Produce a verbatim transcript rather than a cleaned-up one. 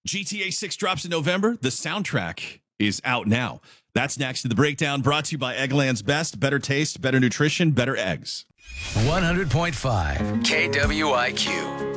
G T A six drops in November. The soundtrack is out now. That's next in the breakdown, brought to you by Eggland's Best. Better taste, better nutrition, better eggs. one hundred point five K W I Q.